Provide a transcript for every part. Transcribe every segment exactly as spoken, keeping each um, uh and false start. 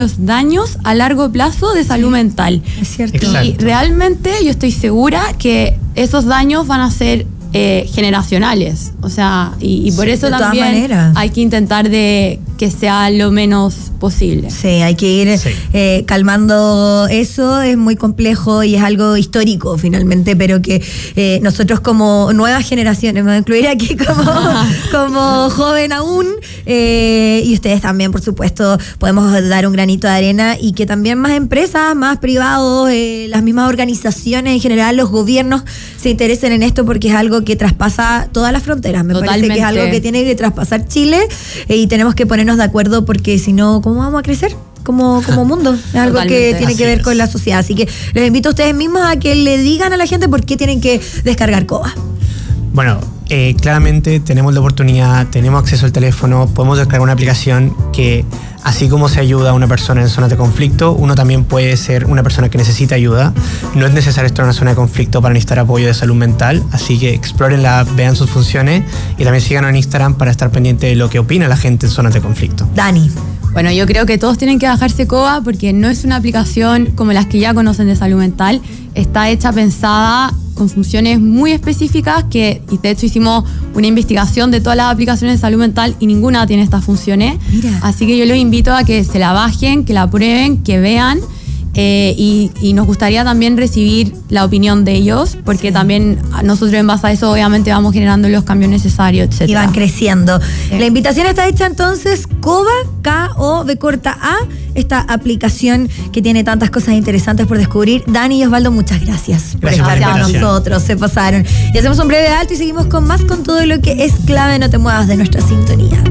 los daños a largo plazo de salud mental. Es cierto. Exacto. Y realmente yo estoy segura que esos daños van a ser eh, generacionales. O sea, y, y por Sí, eso de todas también maneras. hay que intentar de que sea lo menos posible. Sí, hay que ir Sí. eh, calmando eso, es muy complejo y es algo histórico finalmente, pero que eh, nosotros como nuevas generaciones, me voy a incluir aquí como, como joven aún, eh, y ustedes también, por supuesto, podemos dar un granito de arena y que también más empresas, más privados, eh, las mismas organizaciones en general, los gobiernos se interesen en esto porque es algo que traspasa todas las fronteras. Me Totalmente. parece que es algo que tiene que traspasar Chile eh, y tenemos que ponernos de acuerdo porque si no, ¿cómo vamos a crecer? Como, como mundo, es algo Totalmente. que tiene que Así ver es. con la sociedad. Así que les invito a ustedes mismos a que le digan a la gente por qué tienen que descargar Coba. Bueno, eh, claramente tenemos la oportunidad, tenemos acceso al teléfono, podemos descargar una aplicación que, así como se ayuda a una persona en zonas de conflicto, uno también puede ser una persona que necesita ayuda. No es necesario estar en una zona de conflicto para necesitar apoyo de salud mental, así que explórenla, vean sus funciones y también síganos en Instagram para estar pendiente de lo que opina la gente en zonas de conflicto. Dani. Bueno, yo creo que todos tienen que bajarse Coba porque no es una aplicación como las que ya conocen de salud mental. Está hecha, pensada con funciones muy específicas que, y de hecho hicimos una investigación de todas las aplicaciones de salud mental y ninguna tiene estas funciones. Mira. Así que yo los invito a que se la bajen, que la prueben, que vean. Eh, y, y nos gustaría también recibir la opinión de ellos, porque Sí. también nosotros en base a eso obviamente vamos generando los cambios necesarios, Y etcétera. van creciendo. Sí. La invitación está hecha entonces, Coba, K O B corta A, esta aplicación que tiene tantas cosas interesantes por descubrir. Dani y Osvaldo, muchas gracias por Gracias por estar la con invitación. nosotros, se pasaron. Y hacemos un breve alto y seguimos con más, con todo lo que es clave. No te muevas de nuestra sintonía.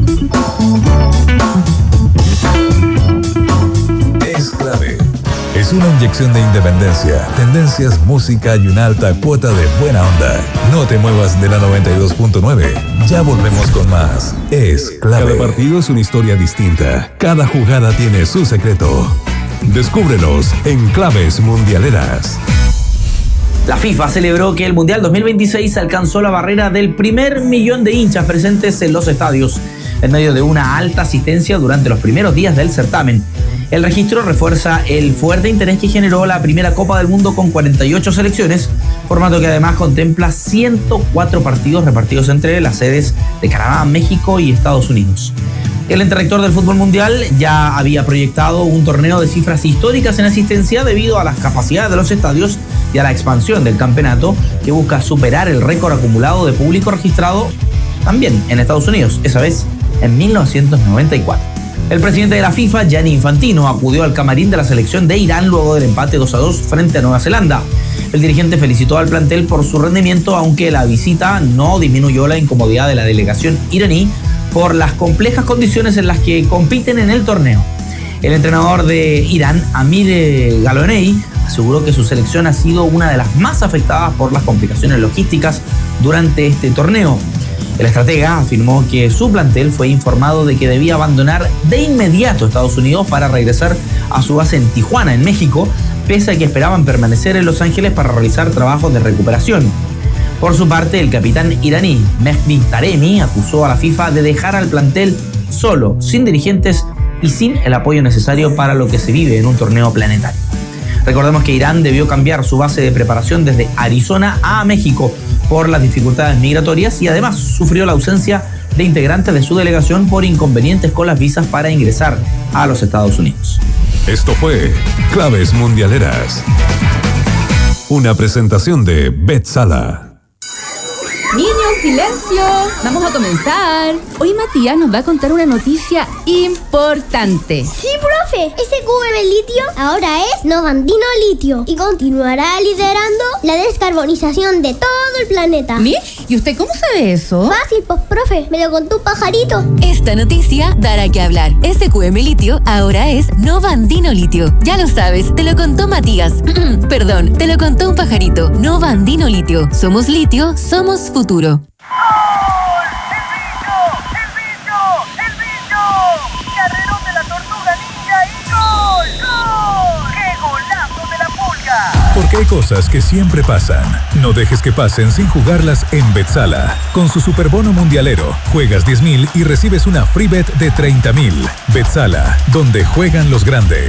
Es clave. Es una inyección de independencia, tendencias, música y una alta cuota de buena onda. No te muevas de la noventa y dos punto nueve. Ya volvemos con más. Es clave. Cada partido es una historia distinta. Cada jugada tiene su secreto. Descúbrelos en Claves Mundialeras. La FIFA celebró que el Mundial dos mil veintiséis alcanzó la barrera del primer millón de hinchas presentes en los estadios, en medio de una alta asistencia durante los primeros días del certamen. El registro refuerza el fuerte interés que generó la primera Copa del Mundo con cuarenta y ocho selecciones, formato que además contempla ciento cuatro partidos repartidos entre las sedes de Canadá, México y Estados Unidos. El ente rector del fútbol mundial ya había proyectado un torneo de cifras históricas en asistencia debido a las capacidades de los estadios y a la expansión del campeonato, que busca superar el récord acumulado de público registrado también en Estados Unidos, esa vez en mil novecientos noventa y cuatro. El presidente de la FIFA, Gianni Infantino, acudió al camarín de la selección de Irán luego del empate dos a dos frente a Nueva Zelanda. El dirigente felicitó al plantel por su rendimiento, aunque la visita no disminuyó la incomodidad de la delegación iraní por las complejas condiciones en las que compiten en el torneo. El entrenador de Irán, Amir Galonei, aseguró que su selección ha sido una de las más afectadas por las complicaciones logísticas durante este torneo. El estratega afirmó que su plantel fue informado de que debía abandonar de inmediato Estados Unidos para regresar a su base en Tijuana, en México, pese a que esperaban permanecer en Los Ángeles para realizar trabajos de recuperación. Por su parte, el capitán iraní Mehdi Taremi acusó a la FIFA de dejar al plantel solo, sin dirigentes y sin el apoyo necesario para lo que se vive en un torneo planetario. Recordemos que Irán debió cambiar su base de preparación desde Arizona a México por las dificultades migratorias y además sufrió la ausencia de integrantes de su delegación por inconvenientes con las visas para ingresar a los Estados Unidos. Esto fue Claves Mundialeras. Una presentación de Bet Sala. Niños, silencio. Vamos a comenzar. Hoy Matías nos va a contar una noticia importante. Sí, profe. Ese cubo de litio ahora es Novandino Litio y continuará liderando la descarbonización de todo el planeta. Mish, ¿y usted cómo sabe eso? Fácil, pues, profe. Me lo contó un pajarito. Esta noticia dará que hablar. S Q M Litio ahora es Novandino Litio. Ya lo sabes, te lo contó Matías. Perdón, te lo contó un pajarito. Novandino Litio. Somos litio, somos futuro. ¡Gol! ¡El bicho! ¡El bicho! ¡El bicho! ¡Carrerón de la tortuga ninja y gol! ¡Gol! ¡Qué golazo de la pulga! Porque Porque hay cosas que siempre pasan. No dejes que pasen sin jugarlas en Betsala. Con su superbono mundialero, juegas diez mil y recibes una free bet de treinta mil. Betsala, donde juegan los grandes.